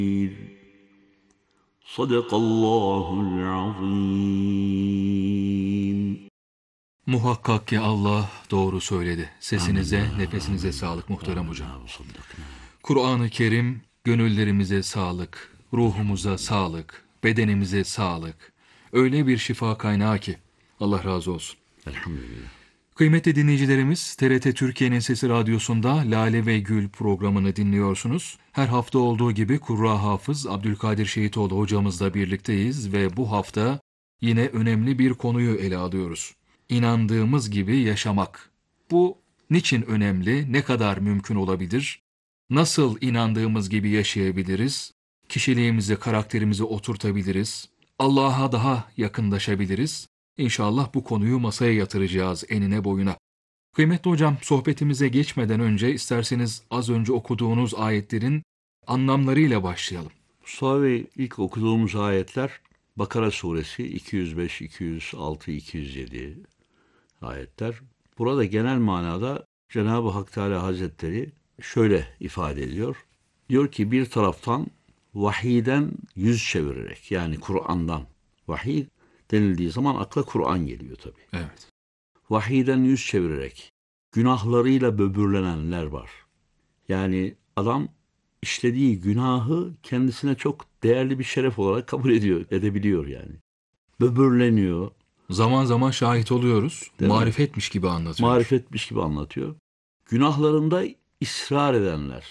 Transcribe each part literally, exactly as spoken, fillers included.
Sadakallahul azim. Muhakkak ki Allah doğru söyledi. Sesinize, nefesinize sağlık muhterem hocam. Kur'an-ı Kerim gönüllerimize sağlık, ruhumuza sağlık, bedenimize sağlık. Öyle bir şifa kaynağı ki Allah razı olsun. Elhamdülillah. Kıymetli dinleyicilerimiz, T R T Türkiye'nin Sesi Radyosu'nda Lale ve Gül programını dinliyorsunuz. Her hafta olduğu gibi Kurra Hafız Abdülkadir Şehitoğlu hocamızla birlikteyiz ve bu hafta yine önemli bir konuyu ele alıyoruz. İnandığımız gibi yaşamak. Bu niçin önemli, ne kadar mümkün olabilir? Nasıl inandığımız gibi yaşayabiliriz? Kişiliğimizi, karakterimizi oturtabiliriz? Allah'a daha yakınlaşabiliriz? İnşallah bu konuyu masaya yatıracağız enine boyuna. Kıymetli hocam, sohbetimize geçmeden önce isterseniz az önce okuduğunuz ayetlerin anlamlarıyla başlayalım. Mustafa Bey, ilk okuduğumuz ayetler Bakara suresi iki yüz beş, iki yüz altı, iki yüz yedi ayetler. Burada genel manada Cenab-ı Hak Teala Hazretleri şöyle ifade ediyor. Diyor ki bir taraftan vahiyden yüz çevirerek, yani Kur'an'dan, vahiy denildiği zaman akla Kur'an geliyor tabii. Evet. Vahiyden yüz çevirerek günahlarıyla böbürlenenler var. Yani adam işlediği günahı kendisine çok değerli bir şeref olarak kabul ediyor, edebiliyor yani. Böbürleniyor. Zaman zaman şahit oluyoruz. Değil mi? Marifetmiş gibi anlatıyor. Marifetmiş gibi anlatıyor. Günahlarında ısrar edenler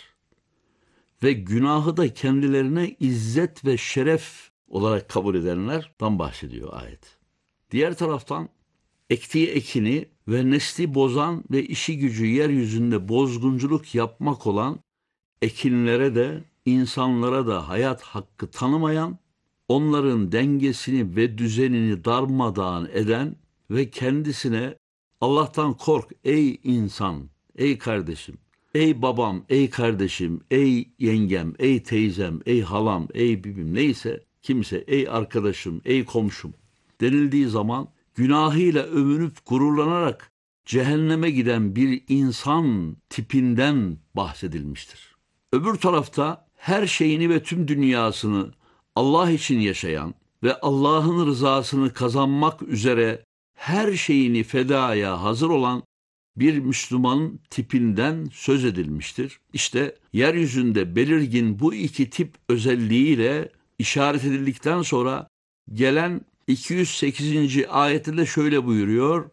ve günahı da kendilerine izzet ve şeref olarak kabul edenlerden bahsediyor ayet. Diğer taraftan ektiği ekini ve nesli bozan ve işi gücü yeryüzünde bozgunculuk yapmak olan ekinlere de insanlara da hayat hakkı tanımayan, onların dengesini ve düzenini darmadağın eden ve kendisine Allah'tan kork ey insan, ey kardeşim, ey babam, ey kardeşim, ey yengem, ey teyzem, ey halam, ey bibim neyse kimse, ey arkadaşım, ey komşum denildiği zaman günahıyla övünüp gururlanarak cehenneme giden bir insan tipinden bahsedilmiştir. Öbür tarafta her şeyini ve tüm dünyasını Allah için yaşayan ve Allah'ın rızasını kazanmak üzere her şeyini fedaya hazır olan bir Müslüman tipinden söz edilmiştir. İşte yeryüzünde belirgin bu iki tip özelliğiyle işaret edildikten sonra gelen iki yüz sekizinci ayette de şöyle buyuruyor.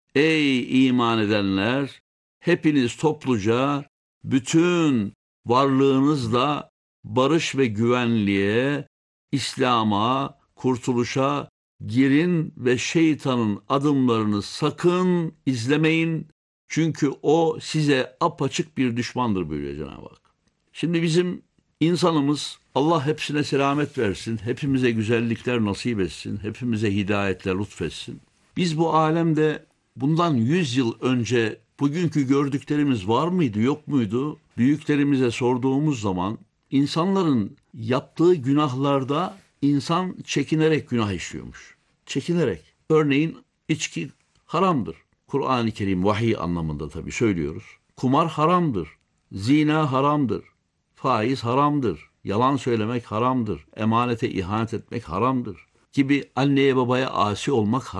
Ey iman edenler! Hepiniz topluca bütün varlığınızla barış ve güvenliğe, İslam'a, kurtuluşa girin ve şeytanın adımlarını sakın izlemeyin. Çünkü o size apaçık bir düşmandır buyuruyor Cenab-ı Hak. Şimdi bizim insanımız, Allah hepsine selamet versin, hepimize güzellikler nasip etsin, hepimize hidayetler lütfetsin. Biz bu alemde bundan yüz yıl önce bugünkü gördüklerimiz var mıydı, yok muydu? Büyüklerimize sorduğumuz zaman insanların yaptığı günahlarda insan çekinerek günah işliyormuş. Çekinerek. Örneğin içki haramdır. Kur'an-ı Kerim vahiy anlamında tabii söylüyoruz. Kumar haramdır. Zina haramdır. Faiz haramdır. Yalan söylemek haramdır. Emanete ihanet etmek haramdır. Gibi anneye babaya asi olmak haramdır.